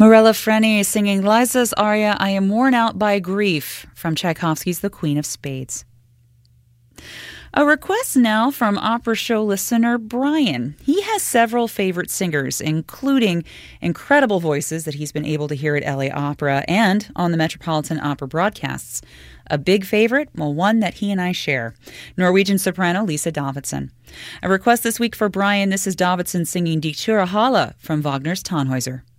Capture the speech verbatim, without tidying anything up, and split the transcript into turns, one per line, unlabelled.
Morella Freni singing Liza's aria, I Am Worn Out by Grief, from Tchaikovsky's The Queen of Spades. A request now from opera show listener Brian. He has several favorite singers, including incredible voices that he's been able to hear at L A Opera and on the Metropolitan Opera broadcasts. A big favorite? Well, one that he and I share. Norwegian soprano Lisa Davidson. A request this week for Brian. This is Davidson singing Die Türe Halle from Wagner's Tannhäuser.